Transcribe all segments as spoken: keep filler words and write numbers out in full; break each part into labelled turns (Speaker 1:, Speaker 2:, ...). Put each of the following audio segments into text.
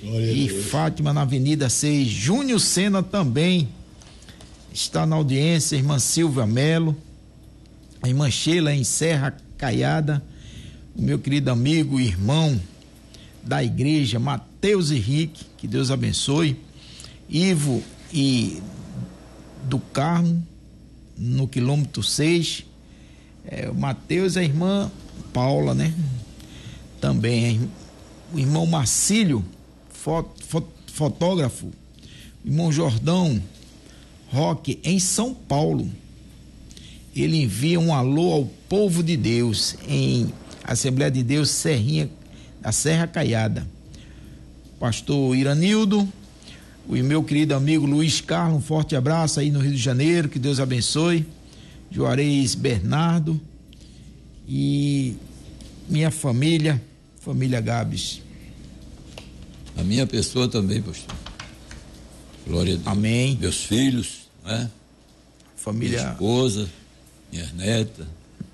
Speaker 1: Glória
Speaker 2: e Fátima na Avenida seis. Júnior Sena também está na audiência. Irmã Silvia Melo, a irmã Sheila em Serra Caiada, o meu querido amigo, irmão da igreja, Mateus Henrique, que Deus abençoe. Ivo e do Carmo, no quilômetro seis. É, o Mateus, a irmã Paula, né? Também, o irmão Marcílio, fot, fot, fotógrafo, o irmão Jordão Roque, em São Paulo. Ele envia um alô ao povo de Deus em Assembleia de Deus, Serrinha, da Serra Caiada. Pastor Iranildo, o meu querido amigo Luiz Carlos, um forte abraço aí no Rio de Janeiro, que Deus abençoe. Juarez Bernardo e minha família, família Gabes.
Speaker 3: A minha pessoa também, pastor. Glória a Deus.
Speaker 2: Amém.
Speaker 3: Meus filhos, né?
Speaker 2: Família.
Speaker 3: Minha esposa, minha neta.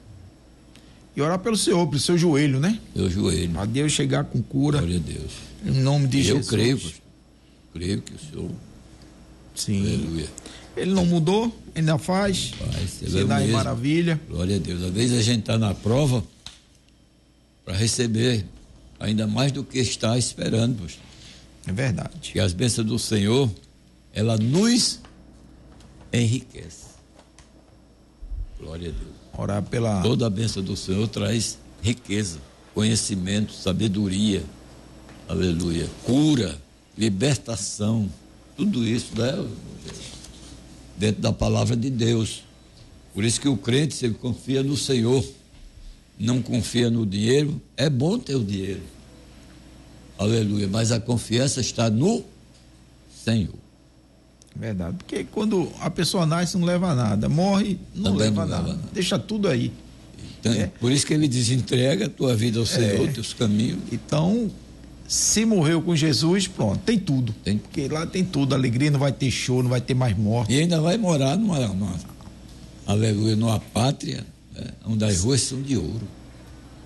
Speaker 2: E orar pelo Senhor, pelo seu joelho, né?
Speaker 3: Meu joelho.
Speaker 2: A Deus chegar com cura.
Speaker 3: Glória a Deus.
Speaker 2: Em nome de
Speaker 3: e
Speaker 2: Jesus.
Speaker 3: Eu creio, pastor. Creio que o Senhor.
Speaker 2: Sim.
Speaker 3: Aleluia.
Speaker 2: Ele não mudou, ainda faz.
Speaker 3: Faz.
Speaker 2: Você dá em maravilha.
Speaker 3: Glória a Deus. Às vezes a gente está na prova para receber ainda mais do que está esperando, pastor.
Speaker 2: É verdade.
Speaker 3: Que as bênçãos do Senhor, ela nos enriquece. Glória a Deus.
Speaker 2: Orar pela...
Speaker 3: Toda a bênção do Senhor traz riqueza, conhecimento, sabedoria, aleluia, cura, libertação, tudo isso, né? Dentro da palavra de Deus. Por isso que o crente, se ele confia no Senhor, não confia no dinheiro, é bom ter o dinheiro, aleluia, mas a confiança está no Senhor.
Speaker 2: Verdade, porque quando a pessoa nasce não leva nada, morre não, leva, não nada. leva nada, deixa tudo aí.
Speaker 3: Então, é. Por isso que ele diz, entrega a tua vida ao Senhor, é. Teus caminhos.
Speaker 2: Então, se morreu com Jesus, pronto, tem tudo, tem. Porque lá tem tudo, alegria, não vai ter show, não vai ter mais morte.
Speaker 3: E ainda vai morar numa, numa aleluia, numa pátria, né, onde as ruas são de ouro.